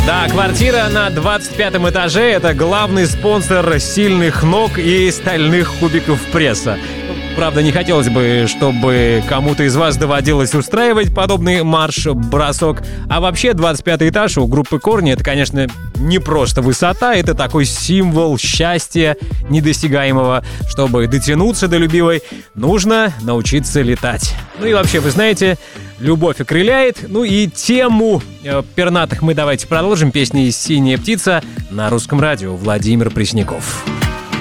Да, квартира на 25-м этаже – это главный спонсор сильных ног и стальных кубиков пресса. Правда, не хотелось бы, чтобы кому-то из вас доводилось устраивать подобный марш-бросок. А вообще, 25-й этаж у группы «Корни» — это, конечно, не просто высота, это такой символ счастья недосягаемого. Чтобы дотянуться до любимой, нужно научиться летать. Ну и вообще, вы знаете, любовь окрыляет. Ну и тему пернатых мы давайте продолжим песней «Синяя птица» на Русском радио. Владимир Пресняков.